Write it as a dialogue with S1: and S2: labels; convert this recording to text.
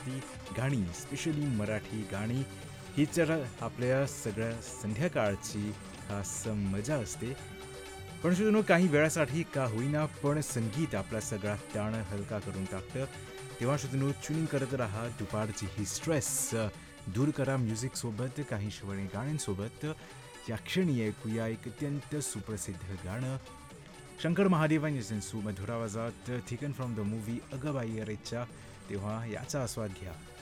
S1: मराठी गाणी, स्पेशली मराठी गाणी ही तर आपल्या सगळ्या संध्याकाळची खास मजा असते. पण श्रोत्यांनो, काही वेळासाठी का होईना पण संगीत आपला सगळा ताण हलका करून टाकतं. तेव्हा श्रोत्यांनो, ट्युनिंग करत राहा दुपारची ही स्ट्रेस दूर करा म्युझिकसोबत, काही शिवणी गाण्यांसोबत. या क्षणी ऐकूया एक अत्यंत सुप्रसिद्ध गाणं शंकर महादेवन यांच्या सुमधुर आवाजात, टेकन फ्रॉम द मूवी अगं बाई अरेच्चा. तेव्हा याचा आस्वाद घ्या.